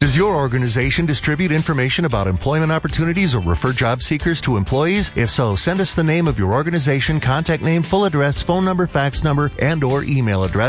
Does your organization distribute information about employment opportunities or refer job seekers to employees? If so, send us the name of your organization, contact name, full address, phone number, fax number, and or email address